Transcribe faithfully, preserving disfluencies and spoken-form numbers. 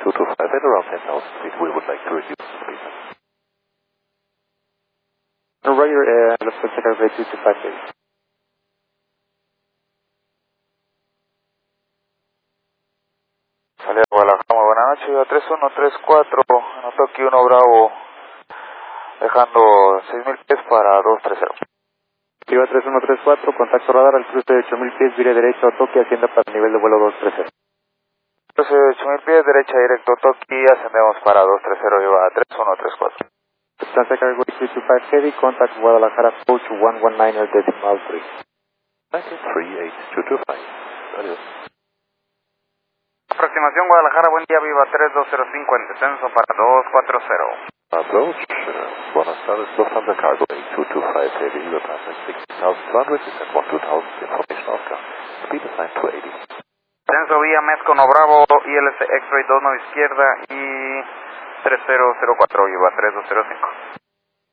two two five at around ten thousand feet. We would like to reduce the speed. Roger, uh, let's check our two two five eight. Sale a Guadalajara, muy buenas noches, iba tres uno tres cuatro, anotó aquí uno Bravo, dejando seis mil pies para dos tres cero. Iba tres uno tres cuatro, contacto radar al cruce de ocho mil pies, vire derecho a Toki, hacienda para el nivel de vuelo dos tres cero. Cruce de ocho mil pies, derecha directo Toki, ascendemos para dos tres cero, iba tres uno tres cuatro. Lufthansa Cargo two two five Heavy, contact Guadalajara approach one one nine decimal three. three eight two two five. Adiós. Aproximación Guadalajara, buen día, viva tres dos cero cinco en descenso para dos cuatro cero. Approach, uh, buenas tardes, Lufthansa Cargo two two five Heavy, Lufthansa six thousand two hundred, descent one two thousand, information outcome, speed assigned to eighty. Descenso vía Mezcono Bravo, I L C X-Ray dos nueve izquierda y tres cero cero cuatro, lleva tres dos cero cinco.